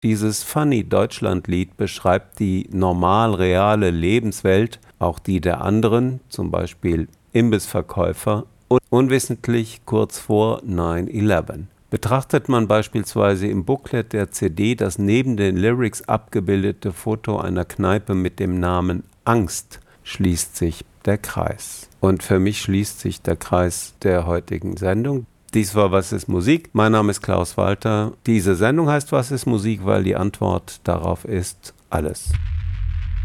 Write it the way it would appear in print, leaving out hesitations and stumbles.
Dieses Funny Deutschland-Lied beschreibt die normal reale Lebenswelt, auch die der anderen, zum Beispiel Imbissverkäufer, unwissentlich kurz vor 9/11. Betrachtet man beispielsweise im Booklet der CD das neben den Lyrics abgebildete Foto einer Kneipe mit dem Namen Angst, schließt sich der Kreis. Und für mich schließt sich der Kreis der heutigen Sendung. Dies war Was ist Musik? Mein Name ist Klaus Walter. Diese Sendung heißt Was ist Musik, weil die Antwort darauf ist alles.